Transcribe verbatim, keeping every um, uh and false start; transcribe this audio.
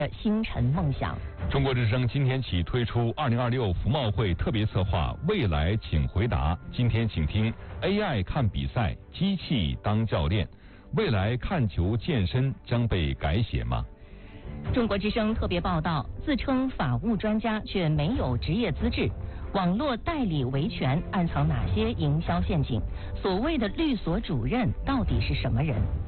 的星辰梦想。 中国之声今天起推出二零二六服贸会特别策划《未来请回答》，今天请听 A I 看比赛，机器当教练，未来看球健身将被改写吗？ 中国之声特别报道，自称法务专家却没有职业资质，网络代理维权暗藏哪些营销陷阱？所谓的律所主任到底是什么人？